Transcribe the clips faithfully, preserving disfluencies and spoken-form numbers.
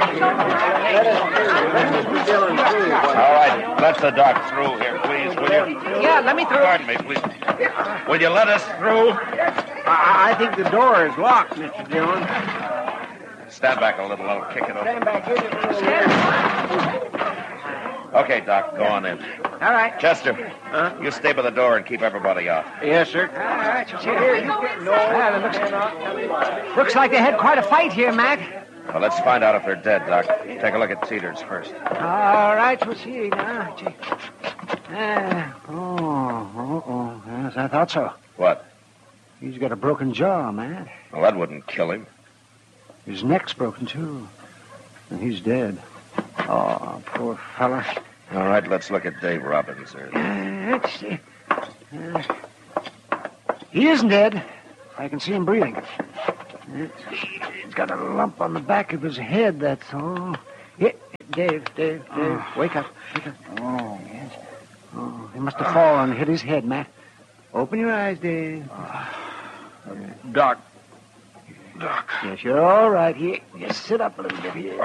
All right, let the doc through here, please, will you? Yeah, let me through. Pardon me, please. Will you let us through? I, I think the door is locked, Mister Dillon. Stand back a little, I'll kick it open. Stand back here. Okay, Doc, go on in. All right. Chester, Huh? you stay by the door and keep everybody out. Yes, sir. All right. Here, you get no. Well, looks, looks like they had quite a fight here, Matt. Well, let's find out if they're dead, Doc. Take a look at Teeters first. All right, we'll see now. Uh, oh, oh, oh. Yes, I thought so. What? He's got a broken jaw, Matt. Well, that wouldn't kill him. His neck's broken, too. And he's dead. Oh, poor fella. All right, let's look at Dave Robbins. There. Uh, let's see. Uh, he isn't dead. I can see him breathing. Uh, he's got a lump on the back of his head, that's all. Yeah, Dave, Dave, Dave, oh. wake up, wake up. Oh, yes. Oh, he must have fallen and hit his head, Matt. Open your eyes, Dave. Uh, Doc. Doc. Yes, you're all right. Here, just sit up a little bit here.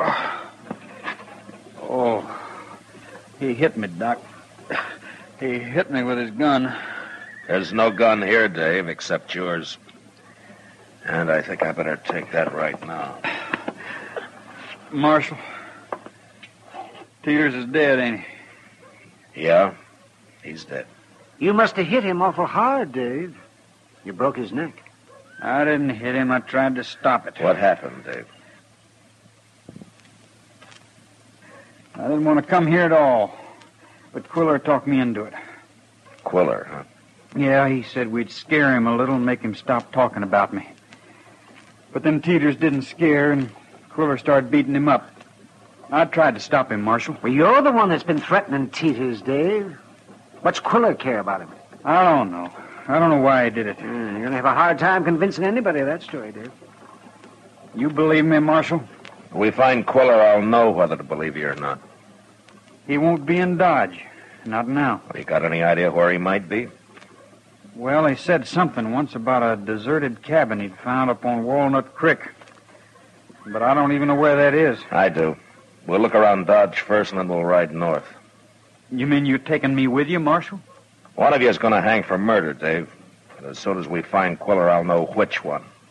Oh, he hit me, Doc. He hit me with his gun. There's no gun here, Dave, except yours. And I think I better take that right now. Marshal, Teeters is dead, ain't he? Yeah, he's dead. You must have hit him awful hard, Dave. You broke his neck. I didn't hit him. I tried to stop it. What happened, Dave? I didn't want to come here at all, but Quiller talked me into it. Quiller, huh? Yeah, he said we'd scare him a little and make him stop talking about me. But them Teeters didn't scare, and Quiller started beating him up. I tried to stop him, Marshal. Well, you're the one that's been threatening Teeters, Dave. What's Quiller care about him? I don't know. I don't know why he did it. Mm, you're going to have a hard time convincing anybody of that story, Dave. You believe me, Marshal? If we find Quiller, I'll know whether to believe you or not. He won't be in Dodge. Not now. Well, you got any idea where he might be? Well, he said something once about a deserted cabin he'd found up on Walnut Creek. But I don't even know where that is. I do. We'll look around Dodge first, and then we'll ride north. You mean you're taking me with you, Marshal? One of you is going to hang for murder, Dave. And as soon as we find Quiller, I'll know which one.